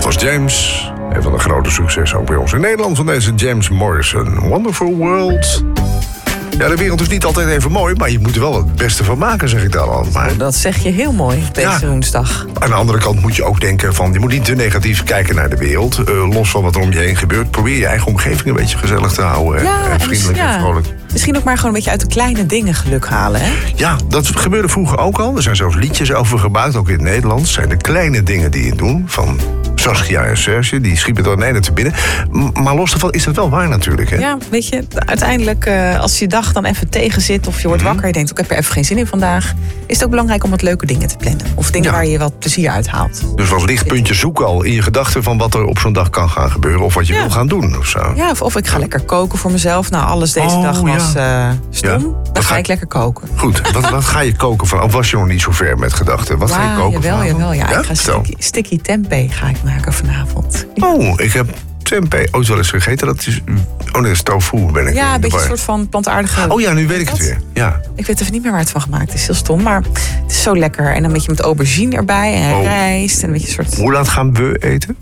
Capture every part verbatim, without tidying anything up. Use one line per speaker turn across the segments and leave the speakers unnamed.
was James. Een van de grote successen ook bij ons in Nederland van deze James Morrison. Wonderful World. Ja, de wereld is niet altijd even mooi, maar je moet er wel het beste van maken, zeg ik dan al. Maar...
Dat zeg je heel mooi deze ja. woensdag.
Aan de andere kant moet je ook denken van, je moet niet te negatief kijken naar de wereld. Uh, los van wat er om je heen gebeurt. Probeer je eigen omgeving een beetje gezellig te houden.
Ja,
en vriendelijk en, ja. en vrolijk.
Misschien ook maar gewoon een beetje uit de kleine dingen geluk halen, hè?
Ja, dat gebeurde vroeger ook al. Er zijn zelfs liedjes over gebruikt, ook in het Nederlands. Zijn de kleine dingen die je doet, van Saskia en Serge, die schiepen door Nederland te binnen. Maar los daarvan is dat wel waar natuurlijk, hè?
Ja, weet je, uiteindelijk uh, als je dag dan even tegen zit of je wordt wakker, je denkt, ik heb er even geen zin in vandaag, is het ook belangrijk om wat leuke dingen te plannen. Of dingen ja. waar je wat plezier uit haalt.
Dus wat lichtpuntjes zoek al in je gedachten van wat er op zo'n dag kan gaan gebeuren of wat je ja. wil gaan doen of zo.
Ja, of, of ik ga lekker koken voor mezelf. Nou, alles deze
oh,
dag was uh, stom. Ja. Dan, dan ga
ga
ik lekker koken.
Goed, wat, wat ga je koken van? Of was je nog niet zo ver met gedachten? Wat
wow,
ga je koken
jawel,
vanavond?
Jawel, ja.
ja.
Ik ga sticky, sticky tempeh ga ik maken vanavond.
Oh, ik heb tempeh ooit wel eens gegeten. Dat is, oh nee, dat is tofu ben ik.
Ja, een beetje een soort van plantaardige...
Oh ja, nu weet ik het weer. Ja.
Ik weet even niet meer waar het van gemaakt is. Heel stom, maar het is zo lekker. En dan een beetje met aubergine erbij en oh. rijst. En een beetje een soort...
Hoe laat gaan we eten?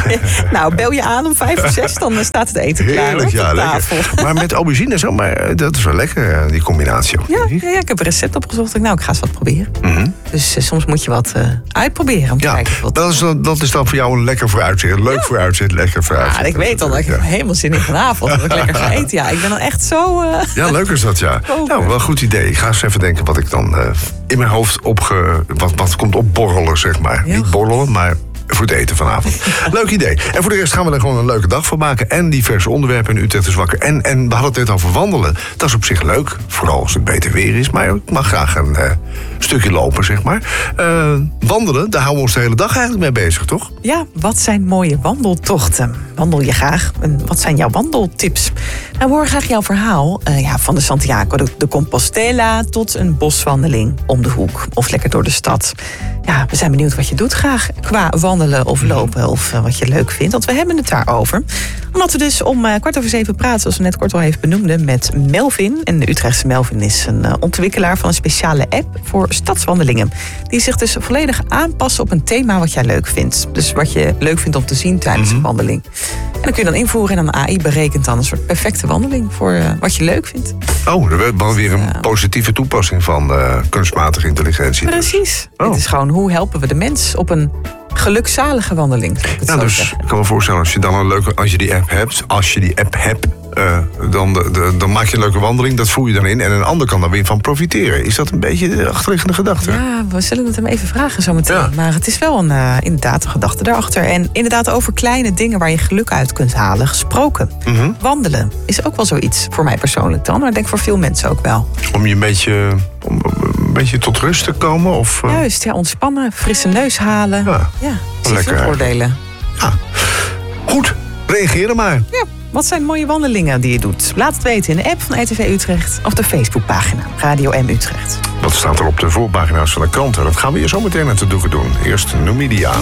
Nou, bel je aan om vijf of zes, dan staat het eten klaar.
Heerlijk, ja, lekker. Maar met aubergine en zo, maar dat is wel lekker, die combinatie.
Ja, ja, ja, ik heb een recept opgezocht. Nou, ik ga eens wat proberen.
Mm-hmm.
Dus uh, soms moet je wat uh, uitproberen om te
ja,
kijken. Wat...
Dat, is, dat is dan voor jou een lekker vooruitzicht. Leuk ja. vooruitzicht, lekker vooruitzicht.
Ja, ik weet al dat ik ja. helemaal zin in vanavond dat ik lekker ga eten. Ja, ik ben dan echt zo... Uh...
Ja, leuk is dat, ja. Koken. Nou, wel een goed idee. Ik ga eens even denken wat ik dan uh, in mijn hoofd opge... Wat, wat komt opborrelen, zeg maar. Heel Niet borrelen, maar... voor het eten vanavond. Leuk idee. En voor de rest gaan we er gewoon een leuke dag van maken. En diverse onderwerpen in Utrecht is wakker. En, en we hadden het net over wandelen. Dat is op zich leuk. Vooral als het beter weer is. Maar ik mag graag een uh, stukje lopen, zeg maar. Uh, wandelen, daar houden we ons de hele dag eigenlijk mee bezig, toch?
Ja, wat zijn mooie wandeltochten? Wandel je graag? En wat zijn jouw wandeltips? Nou, we horen graag jouw verhaal. Uh, ja, van de Santiago de, de Compostela tot een boswandeling om de hoek. Of lekker door de stad. Ja, we zijn benieuwd wat je doet graag qua wandelen of lopen of uh, wat je leuk vindt. Want we hebben het daarover. Omdat we dus om uh, kwart over zeven praten, zoals we net kort al even benoemden, met Melvin. En de Utrechtse Melvin is een uh, ontwikkelaar van een speciale app voor stadswandelingen. Die zich dus volledig aanpassen op een thema wat jij leuk vindt. Dus wat je leuk vindt om te zien tijdens mm-hmm. een wandeling. En dan kun je dan invoeren en dan A I berekent dan een soort perfecte wandeling voor uh, wat je leuk vindt.
Oh, er werd wel weer een uh, positieve toepassing van uh, kunstmatige intelligentie.
Precies.
Oh.
Het is gewoon hoe helpen we de mens op een gelukzalige wandeling. Ik
ja, dus zeggen. Ik kan me voorstellen als je dan een leuke, als je die app hebt, als je die app hebt, uh, dan, de, de, dan maak je een leuke wandeling, dat voer je dan in en een ander kan daar weer van profiteren. Is dat een beetje de achterliggende gedachte?
Ja, we zullen het hem even vragen zometeen. Ja. Maar het is wel een, uh, inderdaad een gedachte daarachter. En inderdaad over kleine dingen waar je geluk uit kunt halen gesproken. Mm-hmm. Wandelen is ook wel zoiets voor mij persoonlijk dan, maar ik denk voor veel mensen ook wel.
Om je een beetje, om een beetje tot rust te komen? Of, uh...
Juist, ja, ontspannen, frisse neus halen. Ja, ja
lekker.
Voordelen.
Ja. Goed, reageer maar.
Ja. Wat zijn mooie wandelingen die je doet? Laat het weten in de app van R T V Utrecht of de Facebookpagina Radio M Utrecht.
Wat staat er op de voorpagina's van de kranten? Dat gaan we hier zo meteen aan te doeken doen. Eerst Numidia.